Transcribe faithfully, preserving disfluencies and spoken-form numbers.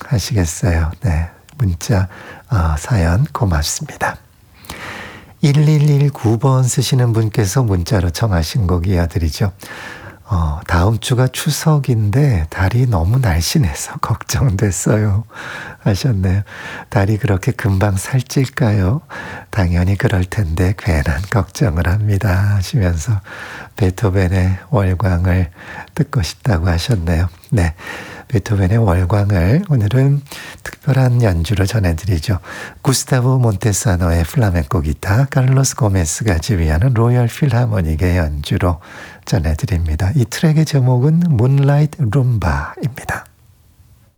하시겠어요. 네, 문자 어, 사연 고맙습니다. 일일일구 번 쓰시는 분께서 문자로 청하신 곡 이어드리죠. 어, 다음 주가 추석인데 달이 너무 날씬해서 걱정됐어요 하셨네요. 달이 그렇게 금방 살찔까요? 당연히 그럴 텐데 괜한 걱정을 합니다 하시면서 베토벤의 월광을 듣고 싶다고 하셨네요. 네, 베토벤의 월광을 오늘은 특별한 연주로 전해드리죠. 구스타보 몬테사노의 플라멩코 기타, 칼로스 고메스가 지휘하는 로열 필하모닉의 연주로 전해드립니다. 이 트랙의 제목은 문라이트 룸바입니다.